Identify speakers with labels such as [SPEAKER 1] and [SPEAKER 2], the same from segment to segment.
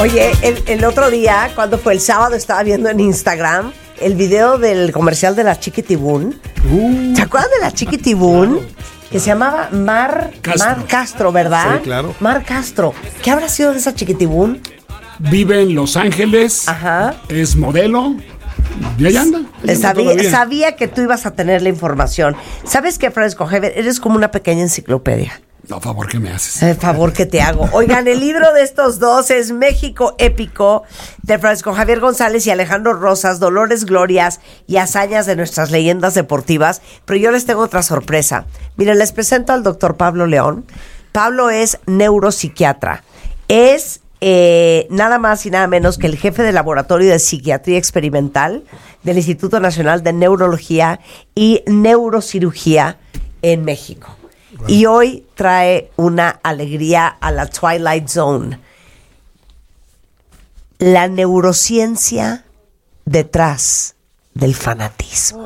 [SPEAKER 1] Oye, el otro día, cuando fue el sábado, estaba viendo en Instagram el video del comercial de la Chiquitibún. ¿Se acuerdan de la Chiquitibún? Claro. Que se llamaba Mar Castro, ¿verdad?
[SPEAKER 2] Sí, claro.
[SPEAKER 1] Mar Castro. ¿Qué habrá sido de esa Chiquitibún?
[SPEAKER 3] Vive en Los Ángeles.
[SPEAKER 1] Ajá.
[SPEAKER 3] Es modelo. Y ahí anda.
[SPEAKER 1] Sabía que tú ibas a tener la información. ¿Sabes qué, Francisco Javier? Eres como una pequeña enciclopedia.
[SPEAKER 3] No, favor que me haces.
[SPEAKER 1] El favor que te hago. Oigan, el libro de estos dos es México Épico, de Francisco Javier González y Alejandro Rosas, Dolores, Glorias y Hazañas de nuestras leyendas deportivas. Pero yo les tengo otra sorpresa. Miren, les presento al doctor Pablo León. Pablo es neuropsiquiatra. Es nada más y nada menos que el jefe del Laboratorio de Psiquiatría Experimental del Instituto Nacional de Neurología y Neurocirugía en México. Bueno. Y hoy trae una alegría a la Twilight Zone. La neurociencia detrás del fanatismo.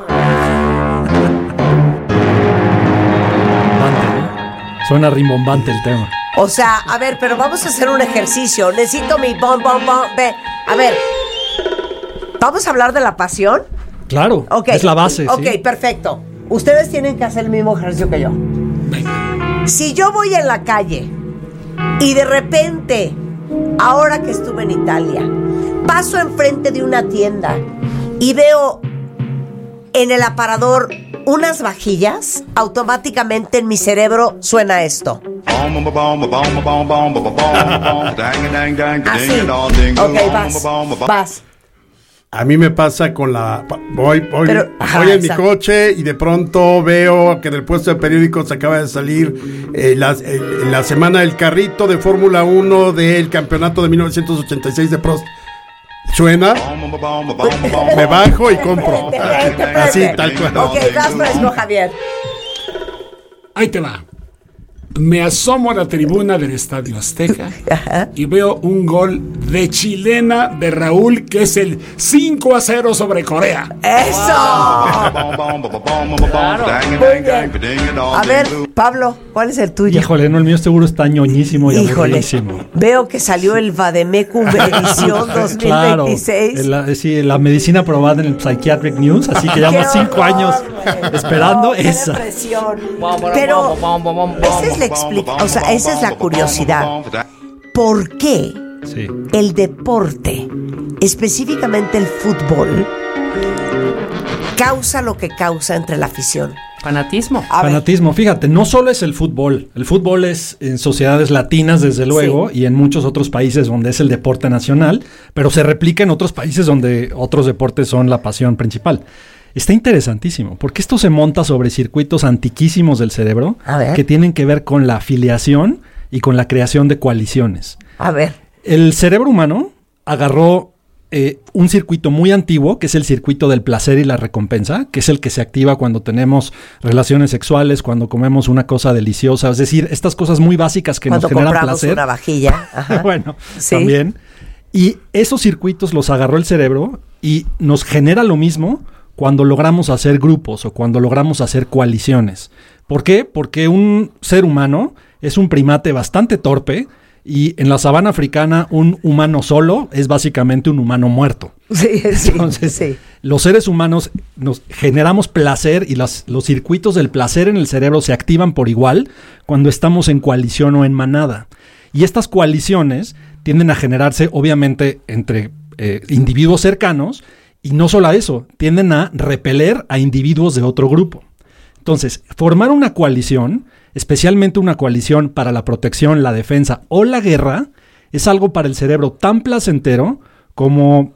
[SPEAKER 4] Suena rimbombante el tema.
[SPEAKER 1] O sea, a ver, pero vamos a hacer un ejercicio. Necesito mi bom. A ver, ¿vamos a hablar de la pasión?
[SPEAKER 4] Claro, okay. Es la base.
[SPEAKER 1] Ok,
[SPEAKER 4] sí.
[SPEAKER 1] Perfecto. Ustedes tienen que hacer el mismo ejercicio que yo. Si yo voy en la calle y de repente, ahora que estuve en Italia, paso enfrente de una tienda y veo en el aparador unas vajillas, automáticamente en mi cerebro suena esto. Así. Ok, vas.
[SPEAKER 2] A mí me pasa con voy en mi coche y de pronto veo que del puesto de periódicos acaba de salir la semana del carrito de Fórmula 1 del campeonato de 1986 de Prost. Suena, me bajo y compro. Así, tal cual.
[SPEAKER 1] Ok, vas por eso, Javier.
[SPEAKER 3] Ahí te va. Me asomo a la tribuna del Estadio Azteca y veo un gol de chilena de Raúl, que es el 5-0 sobre Corea.
[SPEAKER 1] ¡Eso! Claro. Muy bien. A ver, Pablo, ¿cuál es el tuyo?
[SPEAKER 4] Híjole, no, el mío seguro está ñoñísimo y aburridísimo.
[SPEAKER 1] Veo que salió el Vademecum edición 2026.
[SPEAKER 4] Claro, sí, la medicina aprobada en el Psychiatric News, así que llevamos 5 años esperando esa.
[SPEAKER 1] Pero esa es esa es la curiosidad. ¿Por qué el deporte, específicamente el fútbol, causa lo que causa entre la afición?
[SPEAKER 5] Fanatismo.
[SPEAKER 4] Fanatismo, fíjate, no solo es el fútbol. El fútbol es en sociedades latinas, desde luego, y en muchos otros países donde es el deporte nacional, pero se replica en otros países donde otros deportes son la pasión principal. Está interesantísimo, porque esto se monta sobre circuitos antiquísimos del cerebro que tienen que ver con la afiliación y con la creación de coaliciones.
[SPEAKER 1] A ver.
[SPEAKER 4] El cerebro humano agarró un circuito muy antiguo, que es el circuito del placer y la recompensa, que es el que se activa cuando tenemos relaciones sexuales, cuando comemos una cosa deliciosa, es decir, estas cosas muy básicas que cuando nos generan placer.
[SPEAKER 1] Cuando compramos una vajilla. Ajá.
[SPEAKER 4] Bueno, también. Y esos circuitos los agarró el cerebro y nos genera lo mismo cuando logramos hacer grupos o cuando logramos hacer coaliciones. ¿Por qué? Porque un ser humano es un primate bastante torpe y en la sabana africana un humano solo es básicamente un humano muerto.
[SPEAKER 1] Sí.
[SPEAKER 4] Entonces, los seres humanos nos generamos placer y los circuitos del placer en el cerebro se activan por igual cuando estamos en coalición o en manada. Y estas coaliciones tienden a generarse obviamente entre individuos cercanos. Y no solo a eso, tienden a repeler a individuos de otro grupo. Entonces, formar una coalición, especialmente una coalición para la protección, la defensa o la guerra, es algo para el cerebro tan placentero como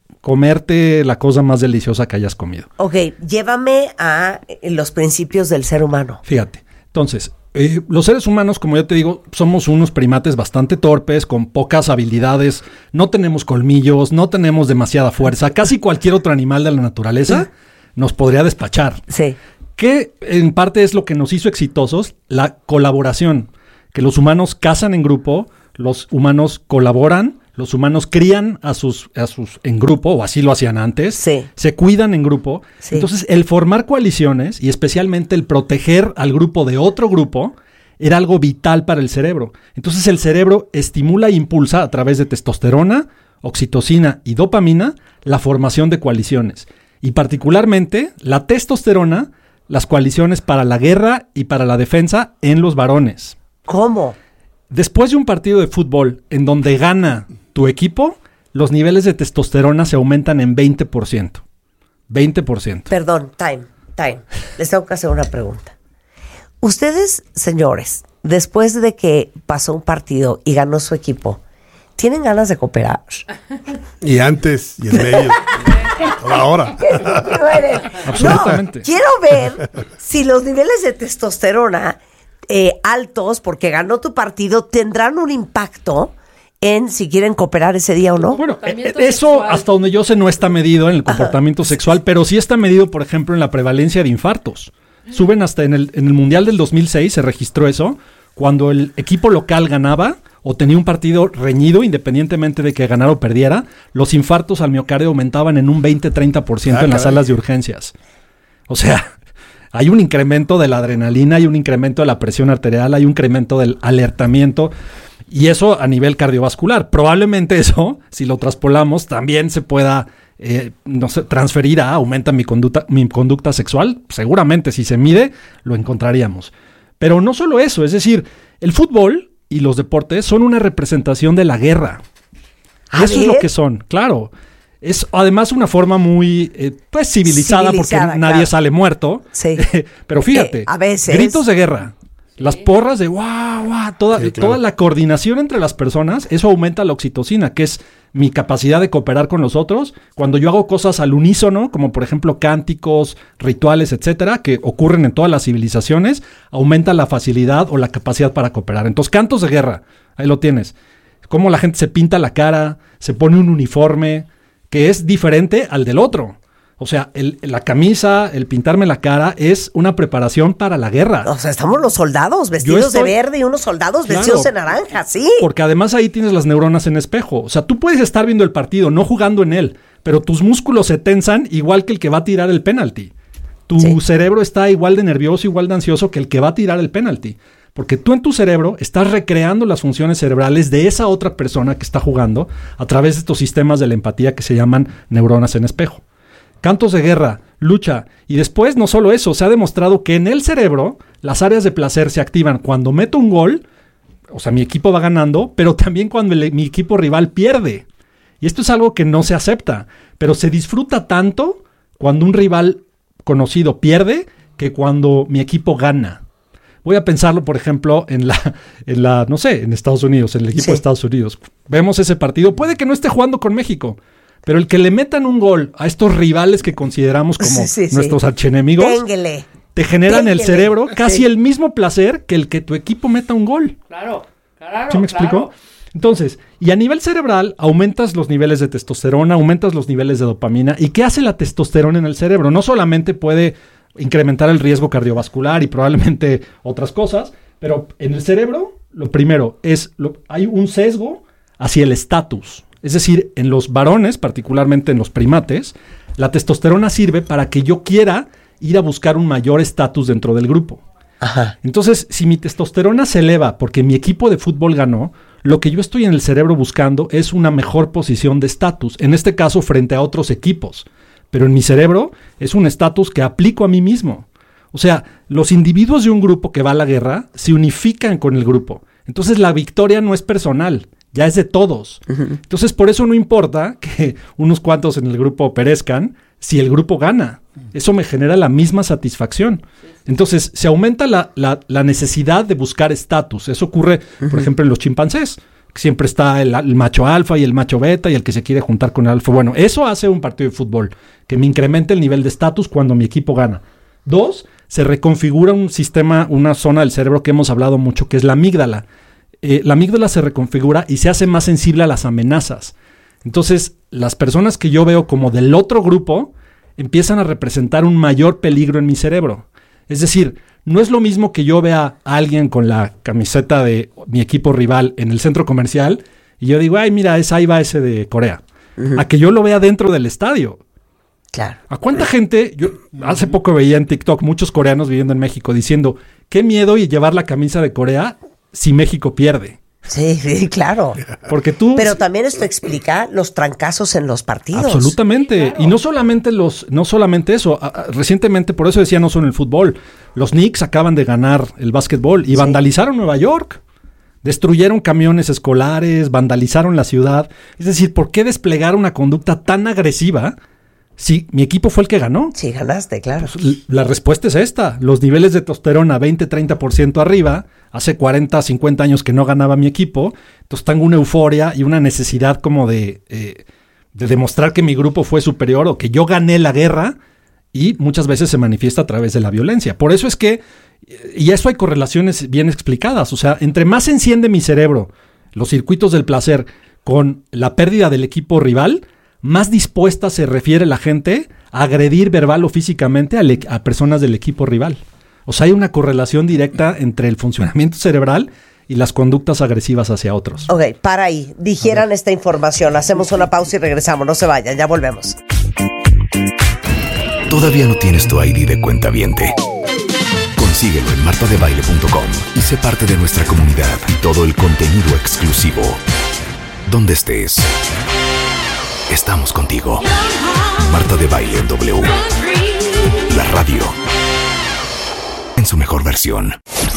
[SPEAKER 4] comerte la cosa más deliciosa que hayas comido.
[SPEAKER 1] Ok, llévame a los principios del ser humano.
[SPEAKER 4] Fíjate, entonces, los seres humanos, como ya te digo, somos unos primates bastante torpes, con pocas habilidades, no tenemos colmillos, no tenemos demasiada fuerza. Casi cualquier otro animal de la naturaleza nos podría despachar.
[SPEAKER 1] Sí.
[SPEAKER 4] Que en parte es lo que nos hizo exitosos, la colaboración. Que los humanos cazan en grupo, los humanos colaboran, los humanos crían a sus en grupo, o así lo hacían antes, se cuidan en grupo. Entonces, el formar coaliciones y especialmente el proteger al grupo de otro grupo era algo vital para el cerebro. Entonces el cerebro estimula e impulsa a través de testosterona, oxitocina y dopamina la formación de coaliciones. Y particularmente la testosterona, las coaliciones para la guerra y para la defensa en los varones.
[SPEAKER 1] ¿Cómo?
[SPEAKER 4] Después de un partido de fútbol en donde gana tu equipo, los niveles de testosterona se aumentan en 20%. 20%.
[SPEAKER 1] Perdón, time. Les tengo que hacer una pregunta. Ustedes, señores, después de que pasó un partido y ganó su equipo, ¿tienen ganas de cooperar?
[SPEAKER 2] Y antes, y en medio. Ahora.
[SPEAKER 4] Absolutamente.
[SPEAKER 1] No, quiero ver si los niveles de testosterona altos, porque ganó tu partido, tendrán un impacto en si quieren cooperar ese día o no.
[SPEAKER 4] Bueno, eso sexual, hasta donde yo sé no está medido en el comportamiento sexual, pero sí está medido, por ejemplo, en la prevalencia de infartos. Suben hasta en el Mundial del 2006, se registró eso, cuando el equipo local ganaba o tenía un partido reñido, independientemente de que ganara o perdiera, los infartos al miocardio aumentaban en un 20-30% en las salas de urgencias. O sea, hay un incremento de la adrenalina, hay un incremento de la presión arterial, hay un incremento del alertamiento. Y eso a nivel cardiovascular. Probablemente eso, si lo traspolamos, también se pueda transferir a aumenta mi conducta sexual. Seguramente si se mide, lo encontraríamos. Pero no solo eso, es decir, el fútbol y los deportes son una representación de la guerra. Eso es lo que son, claro. Es además una forma muy civilizada porque nadie sale muerto. Sí. Pero fíjate,
[SPEAKER 1] a veces
[SPEAKER 4] gritos de guerra. Las porras de guau, guau, toda la coordinación entre las personas, eso aumenta la oxitocina, que es mi capacidad de cooperar con los otros. Cuando yo hago cosas al unísono, como por ejemplo cánticos, rituales, etcétera, que ocurren en todas las civilizaciones, aumenta la facilidad o la capacidad para cooperar. Entonces, cantos de guerra, ahí lo tienes. Cómo la gente se pinta la cara, se pone un uniforme, que es diferente al del otro. O sea, la camisa, el pintarme la cara es una preparación para la guerra.
[SPEAKER 1] O sea, estamos los soldados vestidos de verde y unos soldados vestidos de naranja, sí.
[SPEAKER 4] Porque además ahí tienes las neuronas en espejo. O sea, tú puedes estar viendo el partido, no jugando en él, pero tus músculos se tensan igual que el que va a tirar el penalti. Tu cerebro está igual de nervioso, igual de ansioso que el que va a tirar el penalti. Porque tú en tu cerebro estás recreando las funciones cerebrales de esa otra persona que está jugando a través de estos sistemas de la empatía que se llaman neuronas en espejo. Cantos de guerra, lucha, y después no solo eso, se ha demostrado que en el cerebro las áreas de placer se activan cuando meto un gol, o sea, mi equipo va ganando, pero también cuando mi equipo rival pierde. Y esto es algo que no se acepta, pero se disfruta tanto cuando un rival conocido pierde que cuando mi equipo gana. Voy a pensarlo, por ejemplo, en Estados Unidos, en el equipo de Estados Unidos. Vemos ese partido, puede que no esté jugando con México, pero el que le metan un gol a estos rivales que consideramos como nuestros archienemigos, te genera en el cerebro casi el mismo placer que el que tu equipo meta un gol.
[SPEAKER 5] Claro.
[SPEAKER 4] ¿Sí me explico? Entonces, y a nivel cerebral, aumentas los niveles de testosterona, aumentas los niveles de dopamina. ¿Y qué hace la testosterona en el cerebro? No solamente puede incrementar el riesgo cardiovascular y probablemente otras cosas, pero en el cerebro, lo primero es, hay un sesgo hacia el estatus. Es decir, en los varones, particularmente en los primates, la testosterona sirve para que yo quiera ir a buscar un mayor estatus dentro del grupo.
[SPEAKER 1] Ajá.
[SPEAKER 4] Entonces, si mi testosterona se eleva porque mi equipo de fútbol ganó, lo que yo estoy en el cerebro buscando es una mejor posición de estatus, en este caso frente a otros equipos. Pero en mi cerebro es un estatus que aplico a mí mismo. O sea, los individuos de un grupo que va a la guerra se unifican con el grupo. Entonces la victoria no es personal, ya es de todos. Uh-huh. Entonces por eso no importa que unos cuantos en el grupo perezcan si el grupo gana. Eso me genera la misma satisfacción. Entonces se aumenta la necesidad de buscar estatus. Eso ocurre, por ejemplo, en los chimpancés. Siempre está el macho alfa y el macho beta y el que se quiere juntar con el alfa. Bueno, eso hace un partido de fútbol, que me incrementa el nivel de estatus cuando mi equipo gana. 2, se reconfigura un sistema, una zona del cerebro que hemos hablado mucho, que es la amígdala. La amígdala se reconfigura y se hace más sensible a las amenazas. Entonces, las personas que yo veo como del otro grupo empiezan a representar un mayor peligro en mi cerebro. Es decir, no es lo mismo que yo vea a alguien con la camiseta de mi equipo rival en el centro comercial y yo digo, ay, mira, ahí va ese de Corea. Uh-huh. A que yo lo vea dentro del estadio.
[SPEAKER 1] Claro.
[SPEAKER 4] ¿A cuánta gente? Yo hace poco veía en TikTok muchos coreanos viviendo en México diciendo, qué miedo y llevar la camisa de Corea si México pierde.
[SPEAKER 1] Sí, claro.
[SPEAKER 4] Porque tú...
[SPEAKER 1] Pero también esto explica los trancazos en los partidos.
[SPEAKER 4] Absolutamente. Sí, claro. Y no solamente eso. Recientemente, por eso decía, no solo en el fútbol. Los Knicks acaban de ganar el básquetbol y vandalizaron Nueva York. Destruyeron camiones escolares, vandalizaron la ciudad. Es decir, ¿por qué desplegar una conducta tan agresiva si mi equipo fue el que ganó?
[SPEAKER 1] Sí, ganaste, claro.
[SPEAKER 4] Pues, la respuesta es esta. Los niveles de testosterona 20-30% arriba. Hace 40, 50 años que no ganaba mi equipo. Entonces tengo una euforia y una necesidad como de demostrar que mi grupo fue superior o que yo gané la guerra. Y muchas veces se manifiesta a través de la violencia. Por eso es que, y eso hay correlaciones bien explicadas. O sea, entre más se enciende mi cerebro, los circuitos del placer, con la pérdida del equipo rival, más dispuesta se refiere la gente a agredir verbal o físicamente a personas del equipo rival. O sea, hay una correlación directa entre el funcionamiento cerebral y las conductas agresivas hacia otros.
[SPEAKER 1] Ok, para ahí. Digieran esta información. Hacemos una pausa y regresamos. No se vayan, ya volvemos.
[SPEAKER 5] ¿Todavía no tienes tu ID de cuentaviente? Consíguelo en martadebaile.com y sé parte de nuestra comunidad y todo el contenido exclusivo. Donde estés, estamos contigo. Marta de Baile en W. La radio en su mejor versión.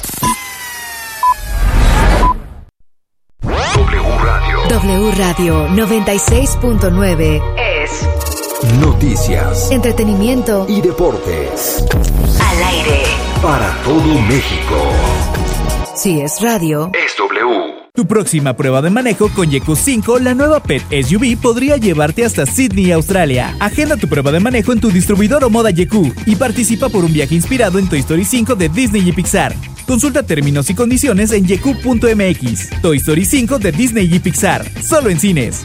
[SPEAKER 6] W Radio 96.9 es
[SPEAKER 5] noticias,
[SPEAKER 6] entretenimiento
[SPEAKER 5] y deportes.
[SPEAKER 6] Al aire
[SPEAKER 5] Para todo México.
[SPEAKER 6] Si es radio,
[SPEAKER 5] Es W.
[SPEAKER 7] Tu próxima prueba de manejo con Yeku 5, la nueva Pet SUV, podría llevarte hasta Sydney, Australia. Agenda tu prueba de manejo en tu distribuidor o moda Yeku y participa por un viaje inspirado en Toy Story 5 de Disney y Pixar. Consulta términos y condiciones en yeku.mx. Toy Story 5 de Disney y Pixar, solo en cines.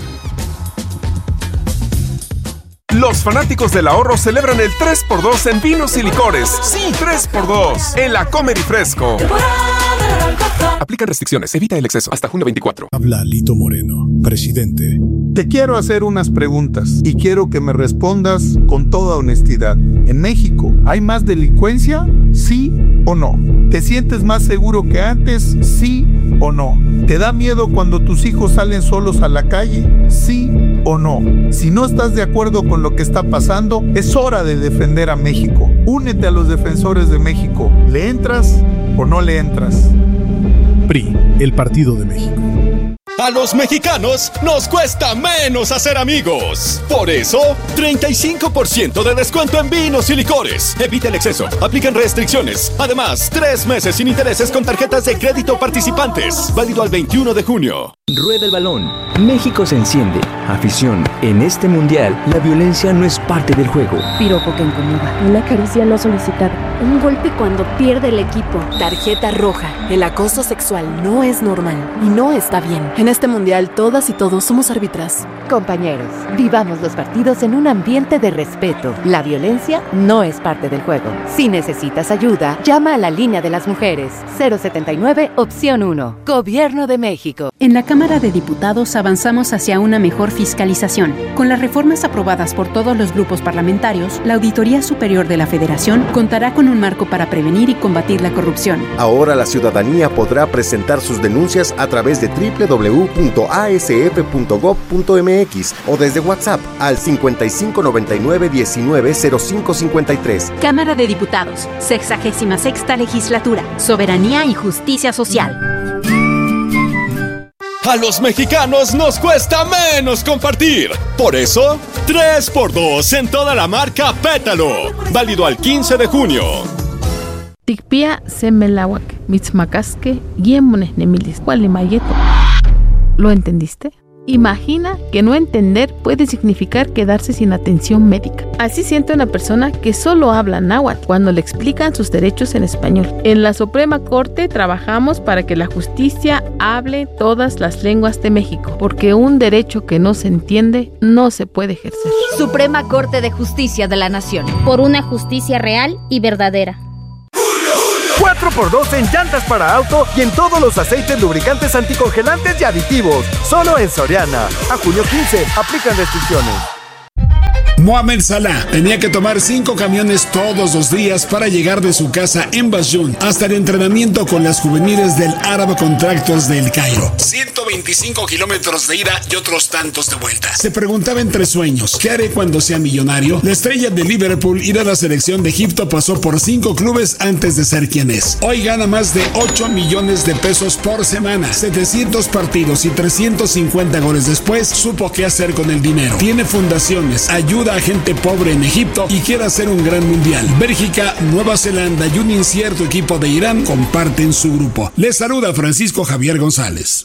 [SPEAKER 8] Los fanáticos del ahorro celebran el 3x2 en vinos y licores. Sí, 3x2 en la Comer y Fresco. Aplican restricciones, evita el exceso. Hasta junio 24.
[SPEAKER 9] Habla Lito Moreno, presidente.
[SPEAKER 10] Te quiero hacer unas preguntas y quiero que me respondas con toda honestidad. ¿En México hay más delincuencia? ¿Sí o no? ¿Te sientes más seguro que antes? ¿Sí o no? ¿Te da miedo cuando tus hijos salen solos a la calle? ¿Sí o no? Si no estás de acuerdo con lo que está pasando, es hora de defender a México. Únete a los defensores de México. ¿Le entras o no le entras?
[SPEAKER 9] PRI, el Partido de México.
[SPEAKER 11] A los mexicanos nos cuesta menos hacer amigos. Por eso, 35% de descuento en vinos y licores. Evita el exceso. Aplican restricciones. Además, 3 meses sin intereses con tarjetas de crédito participantes. Válido al 21 de junio.
[SPEAKER 12] Rueda el balón. México se enciende. Afición. En este mundial, la violencia no es parte del juego.
[SPEAKER 13] Piropo que incomoda. Una caricia no solicitada. Un golpe cuando pierde el equipo.
[SPEAKER 14] Tarjeta roja. El acoso sexual no es normal y no está bien. En este mundial, todas y todos somos árbitras.
[SPEAKER 15] Compañeros, vivamos los partidos en un ambiente de respeto. La violencia no es parte del juego. Si necesitas ayuda, llama a la línea de las mujeres. 079, opción 1. Gobierno de México.
[SPEAKER 16] En la Cámara de Diputados avanzamos hacia una mejor fiscalización. Con las reformas aprobadas por todos los grupos parlamentarios, la Auditoría Superior de la Federación contará con un marco para prevenir y combatir la corrupción.
[SPEAKER 17] Ahora la ciudadanía podrá presentar sus denuncias a través de www.asf.gov.mx o desde WhatsApp al 5599-190553.
[SPEAKER 16] Cámara de Diputados, 66ª Legislatura, Soberanía y Justicia Social.
[SPEAKER 11] A los mexicanos nos cuesta menos compartir. Por eso, 3x2 en toda la marca Pétalo. Válido al 15 de junio.
[SPEAKER 18] Tikpia semelawak, mitzmacasque, guiemones nemilis, mayeto. ¿Lo entendiste? Imagina que no entender puede significar quedarse sin atención médica. Así siente una persona que solo habla náhuatl cuando le explican sus derechos en español. En la Suprema Corte trabajamos para que la justicia hable todas las lenguas de México, porque un derecho que no se entiende no se puede ejercer.
[SPEAKER 19] Suprema Corte de Justicia de la Nación. Por una justicia real y verdadera.
[SPEAKER 20] 4x2 en llantas para auto y en todos los aceites, lubricantes, anticongelantes y aditivos. Solo en Soriana. A junio 15, aplican restricciones.
[SPEAKER 3] Mohamed Salah tenía que tomar 5 camiones todos los días para llegar de su casa en Basjún hasta el entrenamiento con las juveniles del Arab Contractors del Cairo. 125 kilómetros de ida y otros tantos de vuelta. Se preguntaba entre sueños, ¿qué haré cuando sea millonario? La estrella de Liverpool y de la selección de Egipto pasó por 5 clubes antes de ser quien es. Hoy gana más de 8 millones de pesos por semana. 700 partidos y 350 goles después, supo qué hacer con el dinero. Tiene fundaciones, ayuda a gente pobre en Egipto y quiere hacer un gran mundial. Bélgica, Nueva Zelanda y un incierto equipo de Irán comparten su grupo. Les saluda Francisco Javier González.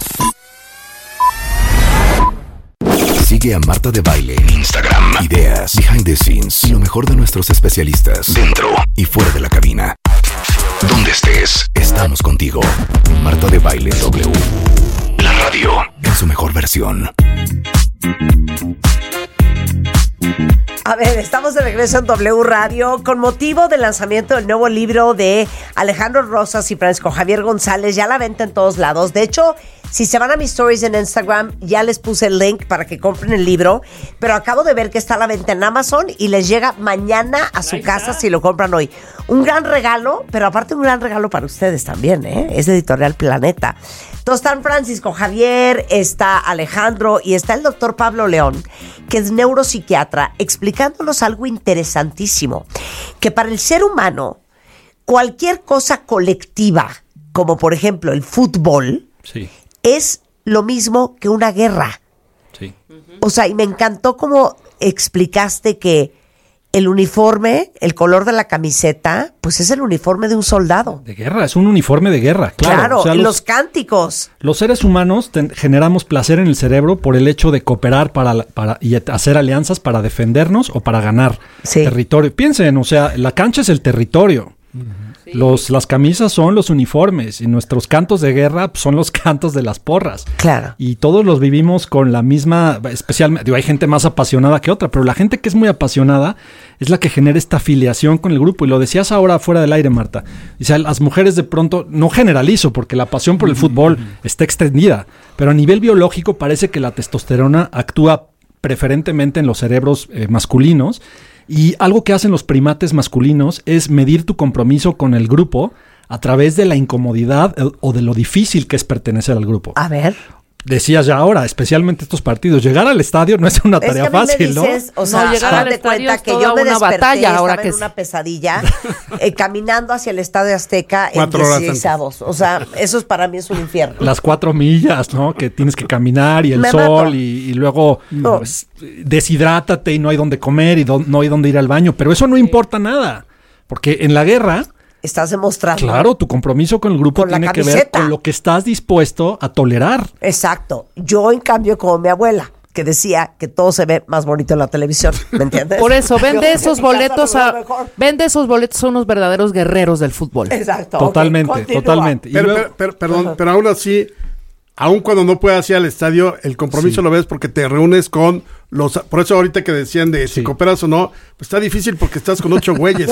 [SPEAKER 5] Sigue a Marta de Baile en Instagram. Ideas, behind the scenes y lo mejor de nuestros especialistas dentro y fuera de la cabina. Donde estés, estamos contigo. Marta de Baile W. La radio en su mejor versión.
[SPEAKER 1] A ver, estamos de regreso en W Radio con motivo del lanzamiento del nuevo libro de Alejandro Rosas y Francisco Javier González. Ya la venta en todos lados. De hecho, si se van a mis stories en Instagram, ya les puse el link para que compren el libro. Pero acabo de ver que está a la venta en Amazon y les llega mañana a su casa si lo compran hoy. Un gran regalo, pero aparte un gran regalo para ustedes también, ¿eh? Es de Editorial Planeta. Entonces están Francisco Javier, está Alejandro y está el doctor Pablo León, que es neuropsiquiatra, explicándonos algo interesantísimo, que para el ser humano, cualquier cosa colectiva, como por ejemplo el fútbol,
[SPEAKER 4] sí,
[SPEAKER 1] es lo mismo que una guerra.
[SPEAKER 4] Sí.
[SPEAKER 1] O sea, y me encantó cómo explicaste que el uniforme, el color de la camiseta, pues es el uniforme de un soldado.
[SPEAKER 4] De guerra, es un uniforme de guerra.
[SPEAKER 1] Claro,
[SPEAKER 4] o sea,
[SPEAKER 1] y los cánticos.
[SPEAKER 4] Los seres humanos generamos placer en el cerebro por el hecho de cooperar y hacer alianzas para defendernos o para ganar territorio. Piensen, o sea, la cancha es el territorio. Sí. Las camisas son los uniformes y nuestros cantos de guerra son los cantos de las porras.
[SPEAKER 1] Claro.
[SPEAKER 4] Y todos los vivimos con la misma, especialmente, hay gente más apasionada que otra, pero la gente que es muy apasionada es la que genera esta afiliación con el grupo. Y lo decías ahora fuera del aire, Marta. O sea, las mujeres de pronto, no generalizo, porque la pasión por el fútbol está extendida, pero a nivel biológico parece que la testosterona actúa preferentemente en los cerebros masculinos. Y algo que hacen los primates masculinos es medir tu compromiso con el grupo a través de la incomodidad o de lo difícil que es pertenecer al grupo.
[SPEAKER 1] A ver.
[SPEAKER 4] Decías ya ahora, especialmente estos partidos, llegar al estadio no es una tarea fácil,
[SPEAKER 1] dices, ¿no? O sea, llegar al estadio cuenta que yo me desperté, batalla, ahora que en una pesadilla, caminando hacia el Estadio Azteca en 16avos. O sea, eso para mí es un infierno.
[SPEAKER 4] Las 4 millas, ¿no? Que tienes que caminar y el sol y luego pues, deshidrátate y no hay dónde comer y no hay dónde ir al baño. Pero eso no importa nada, porque en la guerra
[SPEAKER 1] estás demostrando.
[SPEAKER 4] Claro, tu compromiso con el grupo tiene que ver con lo que estás dispuesto a tolerar.
[SPEAKER 1] Exacto. Yo, en cambio, como mi abuela, que decía que todo se ve más bonito en la televisión, ¿me entiendes?
[SPEAKER 21] Por eso, vende esos boletos a unos verdaderos guerreros del fútbol.
[SPEAKER 1] Exacto.
[SPEAKER 4] Totalmente, totalmente.
[SPEAKER 2] Pero aún así, aun cuando no puedas ir al estadio, el compromiso lo ves porque te reúnes con por eso ahorita que decían de si cooperas o no, pues está difícil porque estás con 8 güeyes,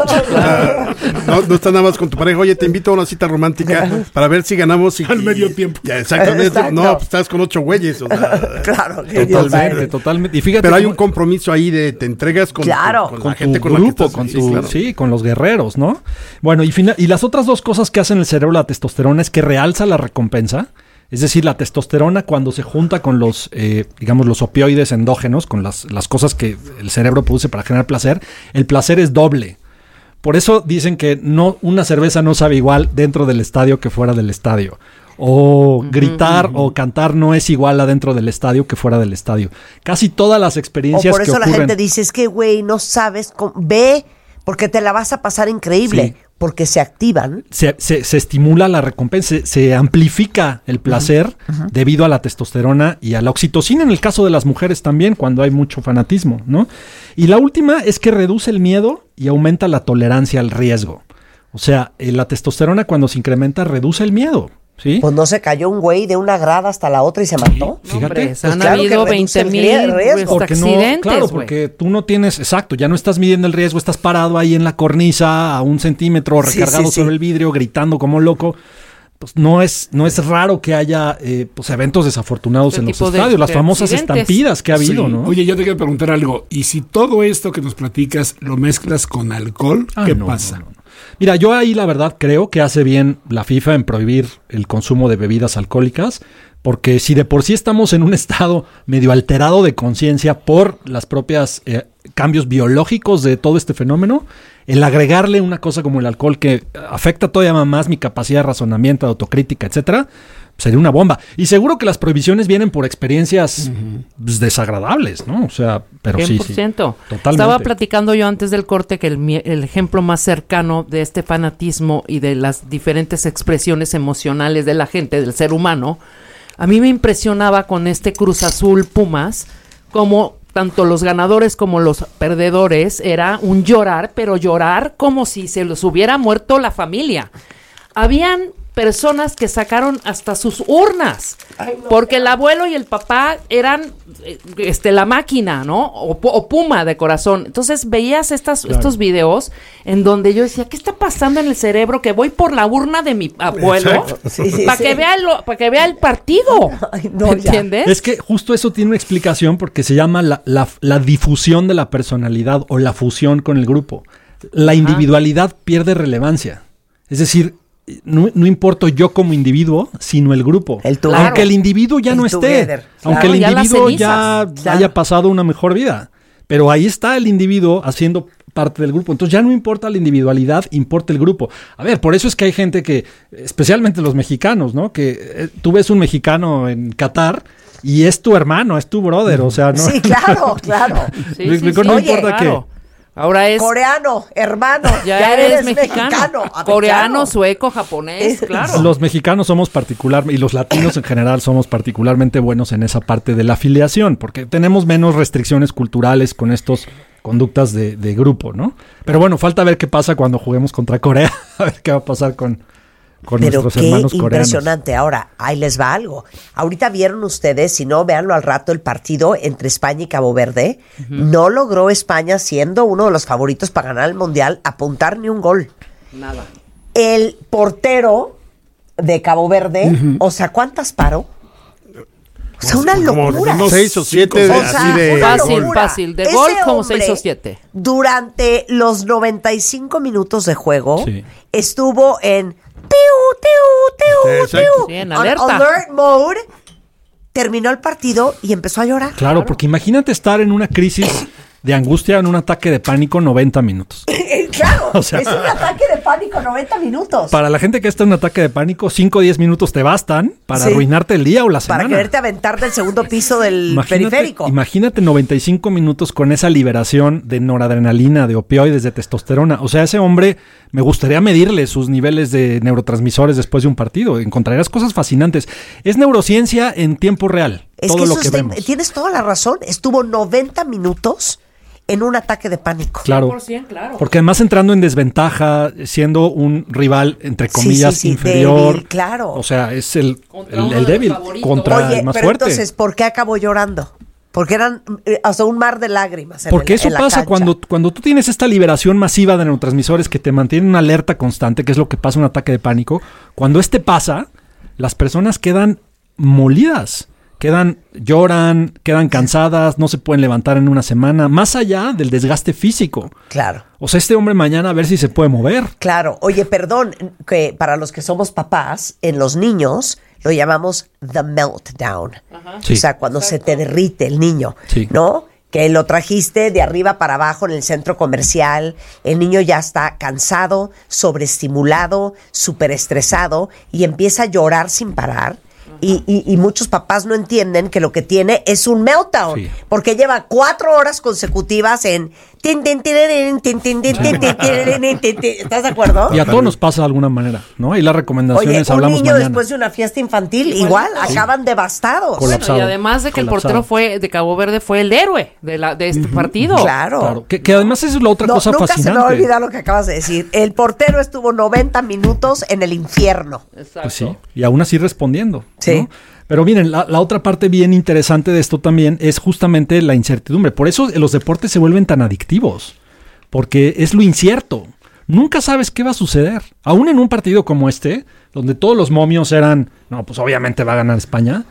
[SPEAKER 2] no estás nada más con tu pareja. Oye, te invito a una cita romántica para ver si ganamos
[SPEAKER 3] al medio tiempo.
[SPEAKER 2] Ya, exactamente. Exacto. No, pues estás con 8 güeyes. O sea,
[SPEAKER 1] claro.
[SPEAKER 4] Totalmente. Y fíjate,
[SPEAKER 2] pero hay un compromiso ahí de te entregas con la gente
[SPEAKER 4] con grupo, con los guerreros, ¿no? Bueno, y las otras dos cosas que hace en el cerebro la testosterona es que realza la recompensa. Es decir, la testosterona cuando se junta con los opioides endógenos, con las cosas que el cerebro produce para generar placer, el placer es doble. Por eso dicen que una cerveza no sabe igual dentro del estadio que fuera del estadio. O gritar o cantar no es igual adentro del estadio que fuera del estadio. Casi todas las experiencias que ocurren.
[SPEAKER 1] Por eso la gente dice, es que güey, no sabes, ve, porque te la vas a pasar increíble. Sí. Porque se activan.
[SPEAKER 4] Se estimula la recompensa, se amplifica el placer debido a la testosterona y a la oxitocina, en el caso de las mujeres también, cuando hay mucho fanatismo, ¿no? Y la última es que reduce el miedo y aumenta la tolerancia al riesgo. O sea, la testosterona cuando se incrementa reduce el miedo. ¿Sí?
[SPEAKER 1] Pues no se cayó un güey de una grada hasta la otra y se mató.
[SPEAKER 4] Fíjate,
[SPEAKER 21] hombre, han habido 20,000 accidentes.
[SPEAKER 4] Claro, porque tú no tienes, exacto, ya no estás midiendo el riesgo, estás parado ahí en la cornisa a 1 centímetro, recargado sobre el vidrio, gritando como loco. pues no es raro que haya pues eventos desafortunados en los estadios, las famosas estampidas que ha habido, ¿no?
[SPEAKER 3] Oye, yo te quiero preguntar algo. ¿Y si todo esto que nos platicas lo mezclas con alcohol? ¿Qué pasa?
[SPEAKER 4] No. Mira, yo ahí la verdad creo que hace bien la FIFA en prohibir el consumo de bebidas alcohólicas, porque si de por sí estamos en un estado medio alterado de conciencia por las propias cambios biológicos de todo este fenómeno, el agregarle una cosa como el alcohol que afecta todavía más mi capacidad de razonamiento, de autocrítica, etcétera, sería una bomba. Y seguro que las prohibiciones vienen por experiencias desagradables, ¿no? O sea, pero 100%. Sí, totalmente.
[SPEAKER 21] Estaba platicando yo antes del corte que el ejemplo más cercano de este fanatismo y de las diferentes expresiones emocionales de la gente, del ser humano, a mí me impresionaba con este Cruz Azul Pumas, como tanto los ganadores como los perdedores era un llorar, pero llorar como si se les hubiera muerto la familia. Habían personas que sacaron hasta sus urnas, porque el abuelo y el papá eran la máquina, ¿no? O Puma de corazón. Entonces veías estos videos en donde yo decía, ¿qué está pasando en el cerebro? Que voy por la urna de mi abuelo para que vea el partido. ¿Entiendes?
[SPEAKER 4] Es que justo eso tiene una explicación porque se llama la difusión de la personalidad o la fusión con el grupo. La individualidad pierde relevancia. Es decir, no importo yo como individuo, sino el grupo. Aunque el individuo ya no esté, aunque el individuo ya haya pasado una mejor vida, pero ahí está el individuo haciendo parte del grupo. Entonces ya no importa la individualidad, importa el grupo. A ver, por eso es que hay gente que, especialmente los mexicanos, ¿no? Que tú ves un mexicano en Qatar y es tu hermano, es tu brother, o sea, ¿no?
[SPEAKER 1] Sí, claro.
[SPEAKER 4] No importa qué.
[SPEAKER 21] Ahora es
[SPEAKER 1] coreano, hermano.
[SPEAKER 21] Ya eres mexicano. Coreano, sueco, japonés, claro.
[SPEAKER 4] Los mexicanos somos y los latinos en general somos particularmente buenos en esa parte de la afiliación, porque tenemos menos restricciones culturales con estos conductas de grupo, ¿no? Pero bueno, falta ver qué pasa cuando juguemos contra Corea, a ver qué va a pasar con nuestros hermanos coreanos.
[SPEAKER 1] Impresionante. Ahora, ahí les va algo. Ahorita vieron ustedes, si no, véanlo al rato, el partido entre España y Cabo Verde. No logró España, siendo uno de los favoritos para ganar el Mundial, apuntar ni un gol.
[SPEAKER 21] Nada.
[SPEAKER 1] El portero de Cabo Verde, o sea, ¿cuántas paró? O sea, una locura.
[SPEAKER 2] Como 6 o 7 así de
[SPEAKER 21] fácil. De gol como 6 o 7.
[SPEAKER 1] Durante los 95 minutos de juego, estuvo en
[SPEAKER 21] sí, en alerta.
[SPEAKER 1] Alert mode, terminó el partido y empezó a llorar.
[SPEAKER 4] Claro, porque imagínate estar en una crisis de angustia, en un ataque de pánico 90 minutos.
[SPEAKER 1] Claro, o sea, es un ataque de pánico 90 minutos.
[SPEAKER 4] Para la gente que está en un ataque de pánico, 5 o 10 minutos te bastan para arruinarte el día o la semana.
[SPEAKER 1] Para quererte aventar del segundo piso del periférico.
[SPEAKER 4] Imagínate 95 minutos con esa liberación de noradrenalina, de opioides, de testosterona. O sea, ese hombre, me gustaría medirle sus niveles de neurotransmisores después de un partido. Encontrarías cosas fascinantes. Es neurociencia en tiempo real.
[SPEAKER 1] Es todo que vemos. Tienes toda la razón. Estuvo 90 minuos en un ataque de pánico.
[SPEAKER 4] Claro,
[SPEAKER 21] 100%, claro.
[SPEAKER 4] Porque además entrando en desventaja, siendo un rival, entre comillas, inferior.
[SPEAKER 1] Débil, claro.
[SPEAKER 4] O sea, es el débil contra el más fuerte.
[SPEAKER 1] Entonces, ¿por qué acabó llorando? Porque eran hasta un mar de lágrimas.
[SPEAKER 4] Porque eso pasa cuando tú tienes esta liberación masiva de neurotransmisores que te mantienen una alerta constante, que es lo que pasa en un ataque de pánico. Cuando pasa, las personas quedan molidas. Lloran, quedan cansadas, no se pueden levantar en una semana, más allá del desgaste físico.
[SPEAKER 1] Claro.
[SPEAKER 4] O sea, este hombre mañana a ver si se puede mover.
[SPEAKER 1] Claro. Oye, perdón, que para los que somos papás, en los niños lo llamamos the meltdown.
[SPEAKER 4] Sí.
[SPEAKER 1] O sea, cuando se te derrite el niño, ¿no? Que lo trajiste de arriba para abajo en el centro comercial, el niño ya está cansado, sobreestimulado, súper estresado y empieza a llorar sin parar. Y muchos papás no entienden que lo que tiene es un meltdown, porque lleva 4 horas consecutivas en ¿estás de acuerdo?
[SPEAKER 4] Y a todos nos pasa de alguna manera, ¿no? Y las recomendaciones hablamos
[SPEAKER 1] un niño
[SPEAKER 4] mañana.
[SPEAKER 1] Después de una fiesta infantil, igual acaban devastados.
[SPEAKER 21] Bueno, y además de que el portero de Cabo Verde fue el héroe de este partido.
[SPEAKER 1] Claro.
[SPEAKER 4] Que además es la otra cosa
[SPEAKER 1] nunca
[SPEAKER 4] fascinante.
[SPEAKER 1] Se me va a olvidar lo que acabas de decir. El portero estuvo 90 minutos en el infierno.
[SPEAKER 21] Exacto.
[SPEAKER 4] Pues sí, y aún así respondiendo.
[SPEAKER 1] Sí.
[SPEAKER 4] ¿no? Pero miren, la otra parte bien interesante de esto también es justamente la incertidumbre. Por eso los deportes se vuelven tan adictivos, porque es lo incierto. Nunca sabes qué va a suceder. Aún en un partido como este, donde todos los momios eran, no, pues obviamente va a ganar España.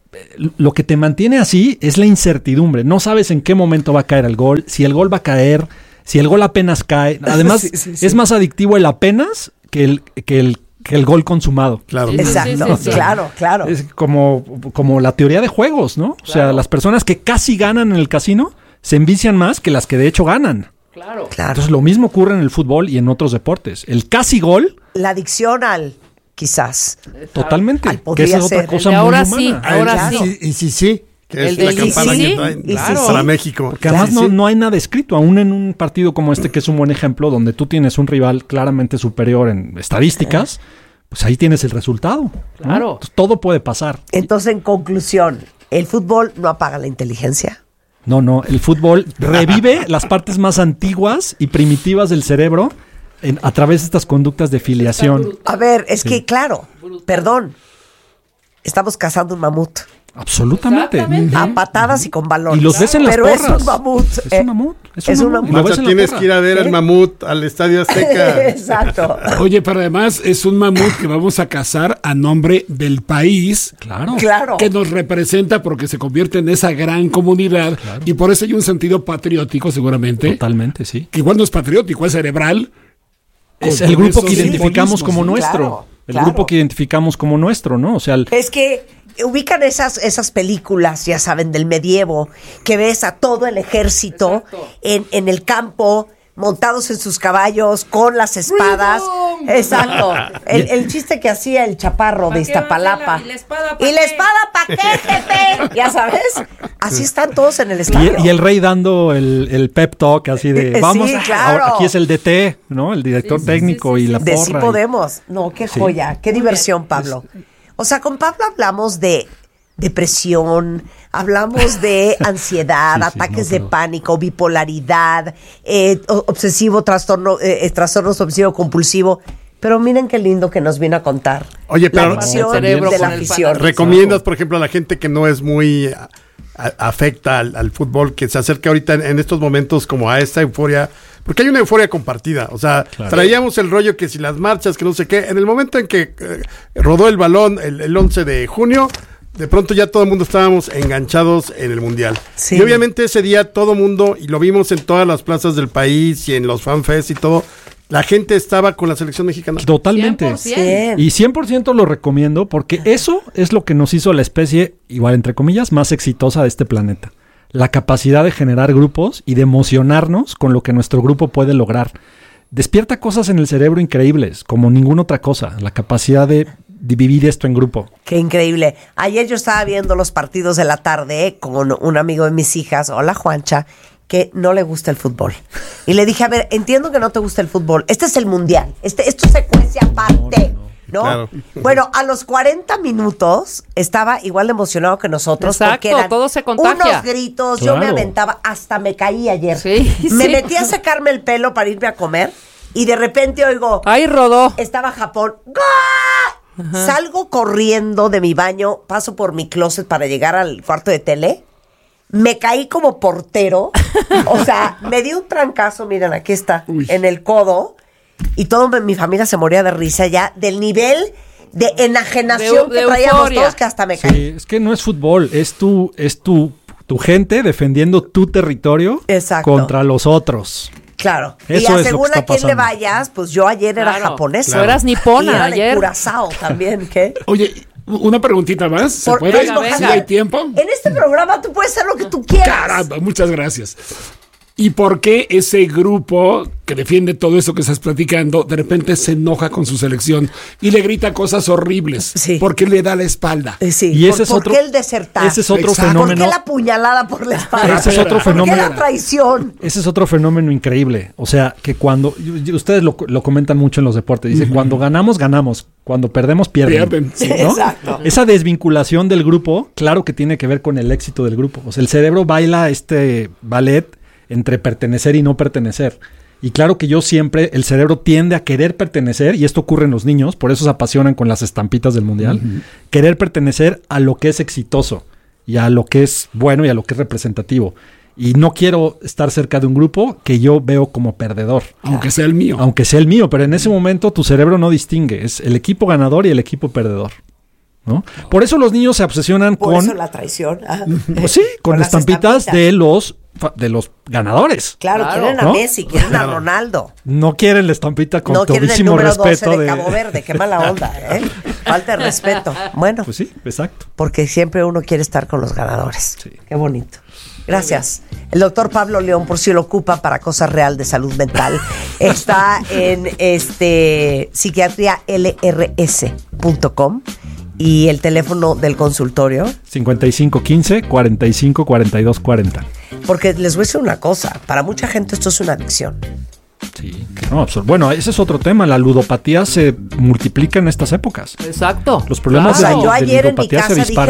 [SPEAKER 4] Lo que te mantiene así es la incertidumbre. No sabes en qué momento va a caer el gol, si el gol va a caer, si el gol apenas cae. Además, es más adictivo el apenas que el gol consumado.
[SPEAKER 2] Claro.
[SPEAKER 1] Exacto, claro.
[SPEAKER 4] Es como la teoría de juegos, ¿no? O sea, las personas que casi ganan en el casino se envician más que las que de hecho ganan.
[SPEAKER 21] Claro.
[SPEAKER 4] Entonces lo mismo ocurre en el fútbol y en otros deportes. El casi gol.
[SPEAKER 1] La adicción al quizás.
[SPEAKER 4] Totalmente. Que esa es otra cosa muy
[SPEAKER 21] ahora
[SPEAKER 4] humana.
[SPEAKER 21] Ahora sí.
[SPEAKER 2] Y sí. Que es la campana que traen para México.
[SPEAKER 4] Porque además no hay nada escrito, aún en un partido como este, que es un buen ejemplo, donde tú tienes un rival claramente superior en estadísticas, pues ahí tienes el resultado.
[SPEAKER 21] Claro.
[SPEAKER 4] ¿No? Entonces, todo puede pasar.
[SPEAKER 1] Entonces, en conclusión, ¿el fútbol no apaga la inteligencia?
[SPEAKER 4] No, el fútbol revive las partes más antiguas y primitivas del cerebro a través de estas conductas de filiación.
[SPEAKER 1] A ver, es que claro, perdón, estamos cazando un mamut.
[SPEAKER 4] Absolutamente.
[SPEAKER 1] A patadas y con balones.
[SPEAKER 4] Y los ves en las porras.
[SPEAKER 1] Pero es un mamut.
[SPEAKER 4] Es un mamut.
[SPEAKER 2] Marta, tienes que ir a ver el mamut al Estadio Azteca.
[SPEAKER 1] Exacto.
[SPEAKER 3] Oye, pero además es un mamut que vamos a cazar a nombre del país.
[SPEAKER 1] Claro.
[SPEAKER 3] Que nos representa porque se convierte en esa gran comunidad. Claro. Y por eso hay un sentido patriótico, seguramente.
[SPEAKER 4] Totalmente, sí.
[SPEAKER 3] Que igual no es patriótico, es cerebral.
[SPEAKER 4] Es el grupo que identificamos como nuestro. El grupo que identificamos como nuestro, ¿no? O sea,
[SPEAKER 1] es que ubican esas películas, ya saben, del medievo, que ves a todo el ejército en el campo, montados en sus caballos, con las espadas. Exacto. El chiste que hacía el chaparro de Iztapalapa. ¿Y la espada pa' qué, jefe? Ya sabes. Así están todos en el estadio.
[SPEAKER 4] Y el rey dando el pep talk así de, vamos,
[SPEAKER 1] claro.
[SPEAKER 4] Aquí es el DT, ¿no? El director técnico y la porra.
[SPEAKER 1] De sí podemos. No, qué joya, qué diversión, Pablo. O sea, con Pablo hablamos de depresión, hablamos de ansiedad, ataques de pánico, bipolaridad, obsesivo, trastornos obsesivo-compulsivo. Pero miren qué lindo que nos vino a contar.
[SPEAKER 2] Oye, pero
[SPEAKER 1] la afición de la afición.
[SPEAKER 2] ¿Recomiendas, por ejemplo, a la gente que no es muy afecta al fútbol, que se acerca ahorita en estos momentos como a esta euforia? Porque hay una euforia compartida. O sea, traíamos el rollo que si las marchas, que no sé qué. En el momento en que rodó el balón el 11 de junio, de pronto ya todo el mundo estábamos enganchados en el Mundial. Sí. Y obviamente ese día todo el mundo, y lo vimos en todas las plazas del país y en los fanfests y todo, la gente estaba con la selección mexicana.
[SPEAKER 4] Totalmente.
[SPEAKER 1] 100%.
[SPEAKER 4] Y 100% lo recomiendo porque eso es lo que nos hizo la especie, igual entre comillas, más exitosa de este planeta. La capacidad de generar grupos y de emocionarnos con lo que nuestro grupo puede lograr. Despierta cosas en el cerebro increíbles, como ninguna otra cosa. La capacidad de vivir esto en grupo.
[SPEAKER 1] Qué increíble. Ayer yo estaba viendo los partidos de la tarde con un amigo de mis hijas, hola Juancha, que no le gusta el fútbol. Y le dije, a ver, entiendo que no te gusta el fútbol. Este es el Mundial. Esto es secuencia aparte. ¿No?
[SPEAKER 2] Claro.
[SPEAKER 1] Bueno, a los 40 minutos estaba igual de emocionado que nosotros.
[SPEAKER 21] Exacto,
[SPEAKER 1] porque eran
[SPEAKER 21] todo se contagia.
[SPEAKER 1] unos gritos, yo me aventaba, hasta me caí ayer. Me metí a secarme el pelo para irme a comer y de repente oigo,
[SPEAKER 21] ¡ay, rodó!
[SPEAKER 1] Estaba Japón. ¡Gol! Salgo corriendo de mi baño, paso por mi closet para llegar al cuarto de tele. Me caí como portero. O sea, me di un trancazo, miren, aquí está, en el codo. Y toda mi familia se moría de risa ya del nivel de enajenación que traíamos euforia. Todos, que hasta me caí.
[SPEAKER 4] Sí, es que no es fútbol, es tu gente defendiendo tu territorio contra los otros.
[SPEAKER 1] Claro.
[SPEAKER 4] Eso
[SPEAKER 1] y según a quién le vayas, pues yo ayer era japonesa.
[SPEAKER 21] Tú eras nipona
[SPEAKER 1] y era
[SPEAKER 21] ayer.
[SPEAKER 1] de Curazao también, ¿qué?
[SPEAKER 3] Oye, una preguntita más. ¿Se puede? ¿Sí hay tiempo?
[SPEAKER 1] En este programa tú puedes hacer lo que tú quieras.
[SPEAKER 3] Caramba, muchas gracias. ¿Y por qué ese grupo que defiende todo eso que estás platicando, de repente se enoja con su selección y le grita cosas horribles? Sí. Porque le da la espalda.
[SPEAKER 1] Sí.
[SPEAKER 4] Y ese
[SPEAKER 1] ¿Por qué el desertar?
[SPEAKER 4] Ese es otro fenómeno.
[SPEAKER 1] ¿Por qué la puñalada por la espalda?
[SPEAKER 4] Ese es otro fenómeno.
[SPEAKER 1] ¿Por qué la traición?
[SPEAKER 4] Ese es otro fenómeno increíble. O sea, que cuando ustedes lo comentan mucho en los deportes, dice, cuando ganamos, ganamos. Cuando perdemos, pierden.
[SPEAKER 1] Sí,
[SPEAKER 4] ¿no?
[SPEAKER 1] Exacto.
[SPEAKER 4] Esa desvinculación del grupo, claro que tiene que ver con el éxito del grupo. O sea, el cerebro baila este ballet entre pertenecer y no pertenecer. Y claro que el cerebro tiende a querer pertenecer, y esto ocurre en los niños, por eso se apasionan con las estampitas del mundial, querer pertenecer a lo que es exitoso, y a lo que es bueno y a lo que es representativo. Y no quiero estar cerca de un grupo que yo veo como perdedor.
[SPEAKER 3] Aunque sea el mío.
[SPEAKER 4] Aunque sea el mío, pero en ese momento tu cerebro no distingue. Es el equipo ganador y el equipo perdedor, ¿no? Por eso los niños se obsesionan
[SPEAKER 1] Por
[SPEAKER 4] con...
[SPEAKER 1] eso la traición.
[SPEAKER 4] Pues sí, con las estampitas de los ganadores.
[SPEAKER 1] Claro, quieren a
[SPEAKER 4] ¿no?
[SPEAKER 1] Messi, quieren a Ronaldo.
[SPEAKER 4] No quieren la estampita con
[SPEAKER 1] no quieren el
[SPEAKER 4] todísimo
[SPEAKER 1] número
[SPEAKER 4] respeto
[SPEAKER 1] 12 de Cabo Verde. Qué mala onda, ¿eh? Falta de respeto. Bueno.
[SPEAKER 4] Pues sí, exacto.
[SPEAKER 1] Porque siempre uno quiere estar con los ganadores. Sí. Qué bonito. Gracias. El doctor Pablo León, por si lo ocupa para cosas real de salud mental, está en psiquiatrialrs.com y el teléfono del consultorio
[SPEAKER 4] 5515-454240.
[SPEAKER 1] Porque les voy a decir una cosa, para mucha gente esto es una adicción.
[SPEAKER 4] Sí, no, bueno, ese es otro tema. La ludopatía se multiplica en estas épocas.
[SPEAKER 21] Exacto.
[SPEAKER 4] Los problemas de ludopatía se disparan.